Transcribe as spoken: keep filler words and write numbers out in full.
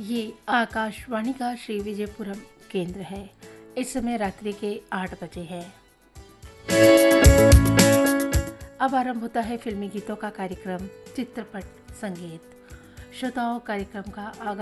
ये आकाशवाणी का श्री विजयपुरम केंद्र है। इस समय रात्रि के आठ बजे है। अब आरंभ होता है फिल्मी गीतों का कार्यक्रम चित्रपट संगीत। श्रोताओं, कार्यक्रम का आगाज